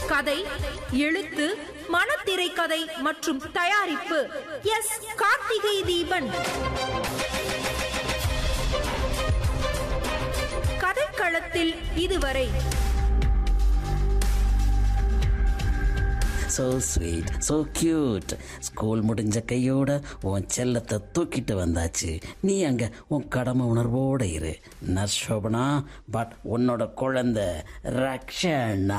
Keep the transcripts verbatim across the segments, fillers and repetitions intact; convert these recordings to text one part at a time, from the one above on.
கதை, எழுத்து, மனத்திரை கதை மற்றும் தயாரிப்பு எஸ் கார்த்திகை தீபன். கதைக்களத்தில் இதுவரை So sweet, so cute. School முடிஞ்ச கையோட உன் செல்லத்தை தூக்கிட்டு வந்தாச்சு. நீ அங்க உன் கடமை உணர்வோட இரு. நர்ஸ் சோபனா, பட் உன்னோட குழந்தை ரக்ஷனா.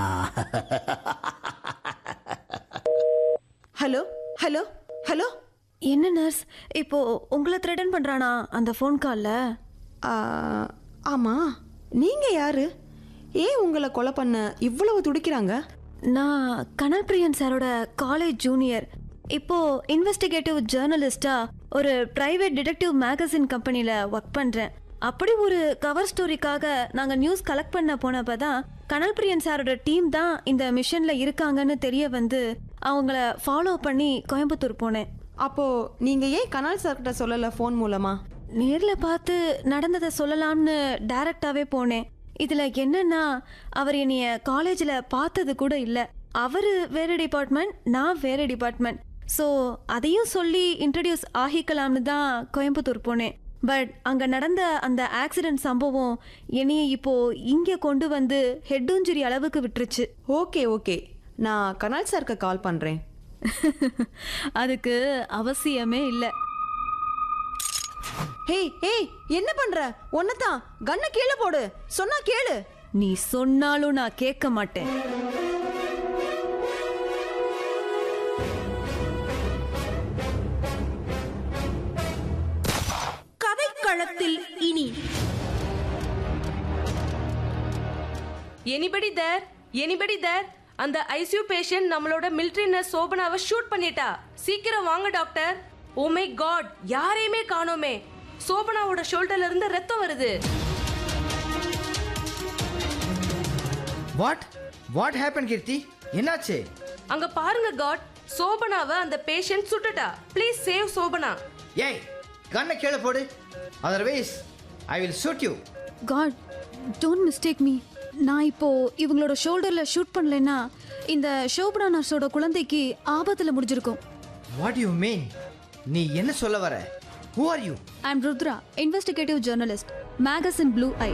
Hello hello hello. என்ன நர்ஸ், இப்போ உங்களை த்ரெட்டன் பண்றானா அந்த ஃபோன் கால்ல? ஆமா, நீங்க யாரு? ஏன் உங்களை கொலை பண்ண இவ்வளவு துடிக்கிறாங்க? நான் கனல் பிரியன் சாரோட காலேஜ் ஜூனியர். இப்போ இன்வெஸ்டிகேட்டிவ் ஜேர்னலிஸ்டா ஒரு பிரைவேட் டிடெக்டிவ் மேகசின் கம்பெனில ஒர்க் பண்றேன். அப்படி ஒரு கவர் ஸ்டோரிக்காக நாங்க நியூஸ் கலெக்ட் பண்ண போனப்பதான் கனல் பிரியன் சாரோட டீம் தான் இந்த மிஷன்ல இருக்காங்கன்னு தெரிய வந்து அவங்கள ஃபாலோ பண்ணி கோயம்புத்தூர் போனேன். அப்போ நீங்க ஏன் கனல் சார்கிட்ட சொல்லல ஃபோன் மூலமா? நேர்ல பார்த்து நடந்ததை சொல்லலாம்னு டைரக்டாவே போனேன். இதுல என்னன்னா, அவர் என்னைய காலேஜ்ல பார்த்தது கூட இல்ல. அவரு வேற டிபார்ட்மெண்ட், நான் வேற டிபார்ட்மெண்ட். ஸோ அதையும் சொல்லி இன்ட்ரடியூஸ் ஆகிக்கலாம்னு தான் கோயம்புத்தூர் போனேன். பட் அங்க நடந்த அந்த ஆக்சிடென்ட் சம்பவம் என்னைய இப்போ இங்க கொண்டு வந்து ஹெட் இன்ஜுரி அளவுக்கு விட்டுருச்சு. ஓகே ஓகே, நான் கனல் சாருக்கு கால் பண்றேன். அதுக்கு அவசியமே இல்லை. ஹே ஹே, என்ன பண்ற? ஒன்னதான் கண்ணை கீழே போடு, சொன்னா கேளு. நீ சொன்னாலும் நான் கேட்க மாட்டேன். கதைக்களத்தில் இனி எனிபடி தேர் எனிபடி தேர் அந்த ஐசியூ பேஷண்ட் நம்மளோட மிலிட்டரி நர்ஸ் சோபனாவை ஷூட் பண்ணிட்டா. சீக்கிரம் வாங்க டாக்டர். ஓ மை காட், யாரையுமே காணோமே. சோபனாவோட ஷோல்டர்ல இருந்து ரத்தம் வருது. வாட் வாட் ஹேப்பன் கீர்த்தி? என்னாச்சு? அங்க பாருங்க காட், சோபனாவை அந்த பேஷண்ட் சுட்டுட்டா. Please save Shobana. ஏய், கண்ணை கீழே போடு, otherwise I will shoot you. God, don't mistake me. நான் இப்போ இவங்களோட ஷோல்டர்ல ஷூட் பண்ணலைன்னா இந்த ஷோபனா நர்ஸோட குழந்தைக்கு ஆபத்துல முடிஞ்சிருக்கும். What you mean? நீ என்ன சொல்ல வர? Who are you? I am Rudra, investigative journalist, magazine Blue Eye.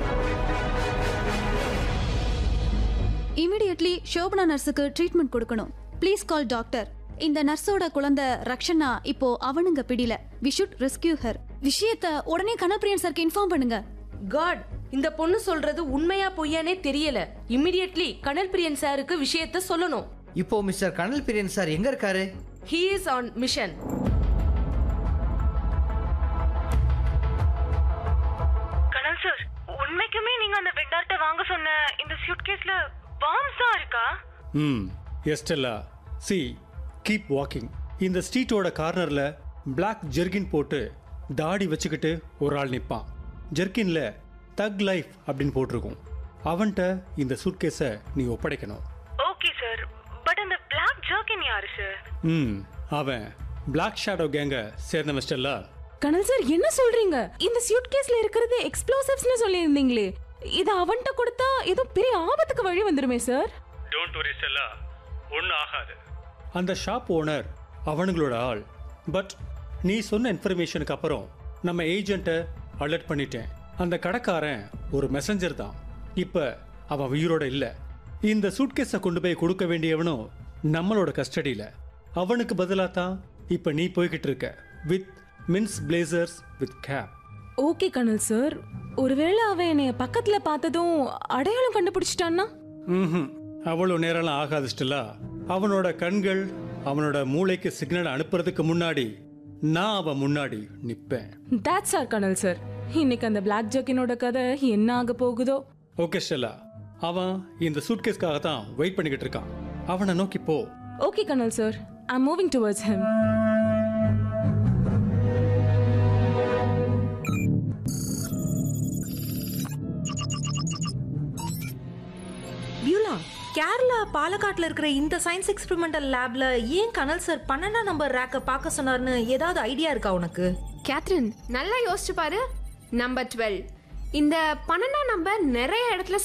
Immediately Shobana நர்ஸுக்கு treatment கொடுக்கணும். Please call doctor. இந்த நர்ஸோட குழந்தை ரக்ஷனா இப்போ அவனுங்க பிடில. We should rescue her. விஷயத்தை உடனே கனல்பிரியன் சாருக்கு இன்ஃபார்ம் பண்ணுங்க. காட், இந்த பொண்ணு சொல்றது உண்மையா பொய்யானே தெரியல. இமிடியட்லி கனல் பிரியன் சாருக்கு விஷயத்தை சொல்லணும். இப்போ மிஸ்டர் கனல் பிரியன் சார் எங்க இருக்காரு? He is on mission. Kanal sir, உண்மைக்குமே நீங்க அந்த வெண்டார்ட்ட வாங்க சொன்ன இந்த சூட்கேஸ்ல பாம்ஸா இருக்கா? ம், எஸ்டெல்லா, சி கீப் வாக்கிங். இந்த ஸ்ட்ரீட்டோட கார்னர்ல பிளாக் ஜெர்கின் போட்டு தாடி வச்சுக்கிட்டு ஒரு ஆள் நிற்பான். ஜெர்கின்ல தக் லைஃப் அப்படின்னு போட்டிருக்கும். அவன்கிட்ட இந்த சூட்கேஸை நீ ஒப்படைக்கணும். ஓகே சார், பட் அந்த பிளாக் ஜர்கின் யாரு சார்? ம், அவன் பிளாக் ஷேடோ கேங்க சேர்ந்த மிஸ்டர்ல. கனல் சார், என்ன சொல்றீங்க? இந்த சூட்கேஸ்ல இருக்கிறது எக்ஸ்ப்ளோசிவ்ஸ்னு சொல்லியிருந்தீங்களே, இது அவன்கிட்ட கொடுத்தா ஏதோ பெரிய ஆபத்துக்கு வழி வந்துருமே சார்? டோன்ட் வரி ஸ்டெல்லா, ஒன்றும் ஆகாது. அந்த ஷாப் ஓனர் அவனுங்களோட ஆள். பட் நீ சொன்ன இன்ஃபர்மேஷனுக்கு அப்புறம் நம்ம ஏஜென்ட்டை அலர்ட் பண்ணிட்டேன். அந்த கடைக்காரன் ஒரு மெசஞ்சர் தான். இப்போ அவன் உயிரோட இல்லை. இந்த சூட்கேஸை கொண்டு போய் கொடுக்க வேண்டியவனும் நம்மளோட கஸ்டடியில். அவனுக்கு பதிலாக தான் இப்போ நீ போய்கிட்டு இருக்க, with mins blazers with gap. Okay Kanal sir, ஒருவேளை அவன் என்னைய பக்கத்துல பார்த்ததும் அடையாளம் கண்டுபிடிச்சிட்டான்னா? ம், அவ்வளோ நேரம்லாம் ஆகாது ஸ்டெல்லா. அவனோட கண்கள் அவனோட மூளைக்கு சிக்னல் அனுப்புறதுக்கு முன்னாடி நான் அவன் முன்னாடி நிற்பேன். That's R Kanal sir. இன்னைக்கு அந்த பிளாக் ஜர்கினோட கதை என்ன ஆக போகுதோ? ஓகே ஸ்டெல்லா, அவன் இந்த சூட்கேஸ்க்காக தான் வெயிட் பண்ணிக்கிட்டு இருக்கான். அவனை நோக்கி போ. ஓகே கனல் சார், ஐ அம் moving towards him. Beulah, Kerala பாலக்காட்டில் இருக்கிற இந்த சயின்ஸ் எக்ஸ்பெரிமெண்டல் லேப்ல ஏன் கனல் சார் பன்னெண்டாம் நம்பர் ரேக்கை பார்க்க சொன்னார்னு ஏதாவது ஐடியா இருக்கா உனக்கு? கேத்ரின், நல்லா யோசிச்சு பாரு. நம்பர் டுவெல், இந்த பன்னெண்டாம் நம்பர் நிறைய இடத்துல